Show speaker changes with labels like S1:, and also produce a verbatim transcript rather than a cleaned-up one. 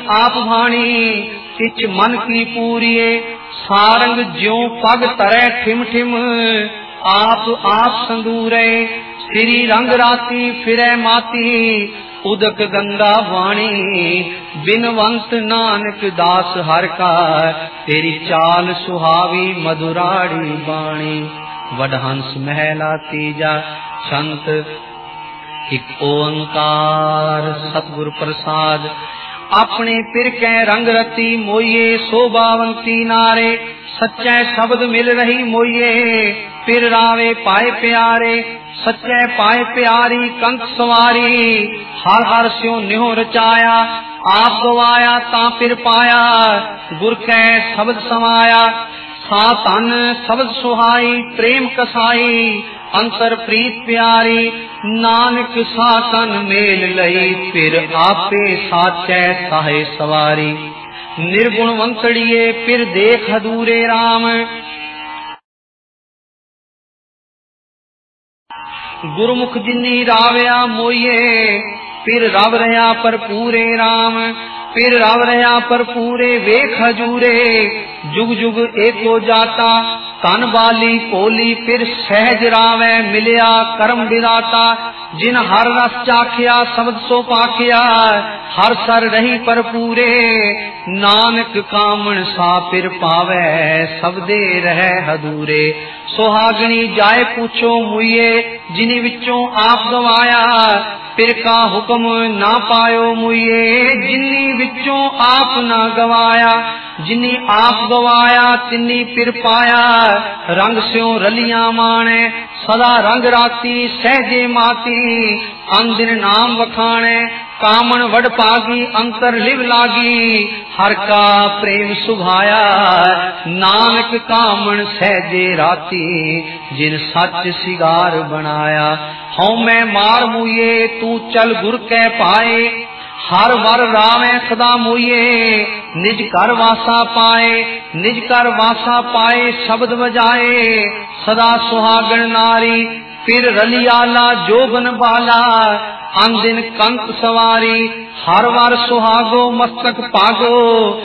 S1: आप भाणी इच मन की पूरिए सारंग ज्यों पग तरै ठिम ठिम आप आप संदूरे श्री रंग राती फिरै माती उदक गंगा वाणी बिनवंत नानक दास हर का तेरी चाल सुहावी मधुराड़ी बाणी। वडहंस महला तीजा संत एक ओंकार सतगुर प्रसाद अपने पिर कै रंग रती मोइये शोभावंती नारे सच्चे शब्द मिल रही मोइये पिर रावे पाए प्यारे सच्चे पाए प्यारी कंक सवारी हर हर स्यों निहो रचाया आप गवाया ता पिर पाया गुर कै शब्द समाया सा तन शब्द सुहाई प्रेम कसाई अंतर प्रीत प्यारी नानक सा तन मेल लई फिर आपे साचै साहे सवारी निर्गुण वंतड़िए फिर देख हदूरे राम गुरुमुख जिन्नी रावया मोइये फिर रव रहा पर पूरे राम फिर रव रहा पर पूरे वेख हजूरे जुग जुग एको जाता तन बाली कोली फिर सहज रावै मिलिया करम विदाता जिन हर रस चाखिया शब्द सो पाखिया हर सर रही पर पूरे नानक कामन सा फिर पावै सबदे रह हदूरे सुहागणी जाए पूछो मुइये जिनी विचों आप गवाया फिर का हुक्म ना पायो मुइये जिन्नी विचों आप ना गवाया जिन्नी आप गवाया तिन्नी फिर पाया रंग स्यों रलियां माने सदा रंग राती सहजे माती अंदिन नाम वखाणे कामन वड पागी अंतर लिव लागी हर का प्रेम सुभाया नानक कामन सहजे राती जिन सच सिगार बनाया हूं मैं मार मुइये तू चल गुर कै पाए हर वर रावै सदा मुइये निज कर वासा पाए निज कर वासा पाए शब्द बजाए सदा सुहागण नारी फिर रलियाला जोबन बाला अंदिन कंक सवारी हर वार सुहागो मस्तक पागो